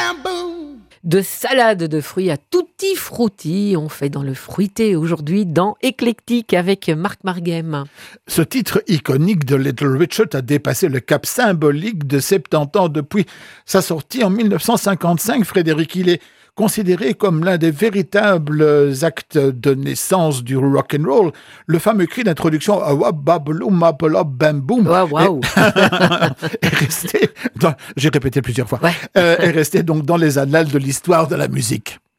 De salade de fruits à tutti frutti, on fait dans le fruité aujourd'hui dans Éclectique avec Marc Marguem. Ce titre iconique de Little Richard a dépassé le cap symbolique de 70 ans depuis sa sortie en 1955. Frédéric, il est considéré comme l'un des véritables actes de naissance du rock and roll. Le fameux cri d'introduction Bam Boom Wow. est resté, j'ai répété plusieurs fois, Ouais. est resté donc dans les annales de l'histoire de la musique.